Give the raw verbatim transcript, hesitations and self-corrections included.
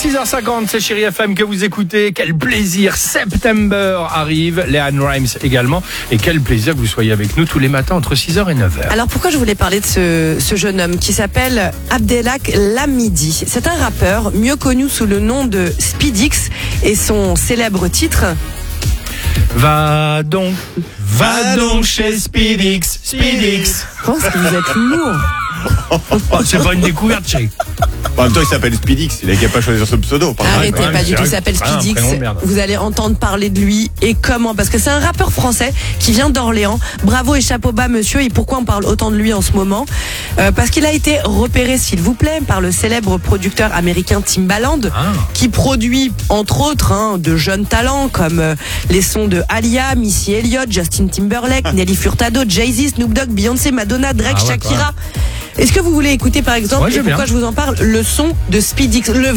six heures cinquante, c'est Chérie F M que vous écoutez. Quel plaisir, September arrive, LeAnn Rimes également. Et quel plaisir que vous soyez avec nous tous les matins entre six heures et neuf heures. Alors pourquoi je voulais parler de ce, ce jeune homme qui s'appelle Abdelak Lamidi. C'est un rappeur mieux connu sous le nom de Speedix et son célèbre titre... Va donc, va donc chez Speedix, Speedix. Je pense que vous êtes lourd. Oh, c'est pas une découverte, chérie. En même temps, il s'appelle Speedix. Il a qu'à pas choisir ce pseudo. Par Arrêtez, ouais, pas du c'est tout. vrai Il s'appelle que- ah, un Speedix. prénom de merde. Vous allez entendre parler de lui et comment. Parce que c'est un rappeur français qui vient d'Orléans. Bravo et chapeau bas, monsieur. Et pourquoi on parle autant de lui en ce moment euh, Parce qu'il a été repéré, s'il vous plaît, par le célèbre producteur américain Timbaland, Ah. qui produit, entre autres, hein, de jeunes talents comme euh, les sons de Alia, Missy Elliott, Justin Timberlake, Nelly Furtado, Jay-Z, Snoop Dogg, Beyoncé, Madonna, Drake, Ah ouais, Shakira. Est-ce que vous voulez écouter, par exemple, Ouais, et j'aime pourquoi bien. je vous en parle, le son de Speedix, le